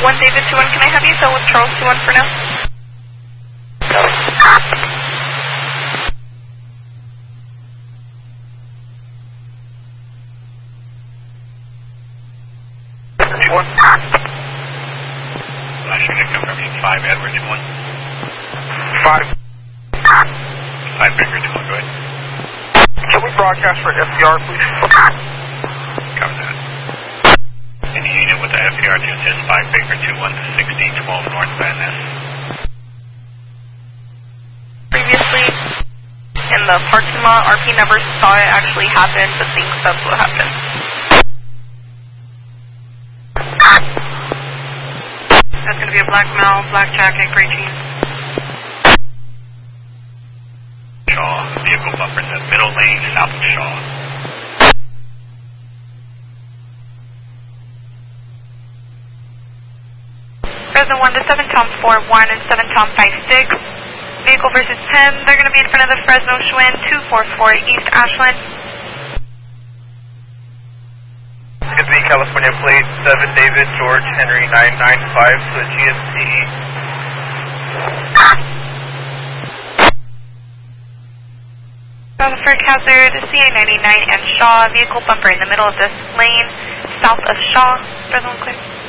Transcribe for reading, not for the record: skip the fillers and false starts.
1 David 21, can I have you fill with Charles 21 for now? Flash unit confirming 5 Edward 21. 5 Baker 21, go ahead. Can we broadcast for FDR, please? Cover that. Any unit with the FDR 2 says 5 Baker 21 to 1612 North Van Ness. Previously, in the parking lot, RP never saw it actually happen, but thinks that's what happened. That's going to be a black male, black jacket, gray jeans. Shaw, vehicle bumper in the middle lane, south of Shaw. Fresno 1 to 7 Tom 41 and 7 Tom 56. Vehicle versus 10, they're going to be in front of the Fresno Schwinn 244 East Ashland. It's going to be California plate 7 David George Henry 995 to the GMC. From the Frick Hazard, CA99 and Shaw, vehicle bumper in the middle of this lane, south of Shaw, Fresno clear.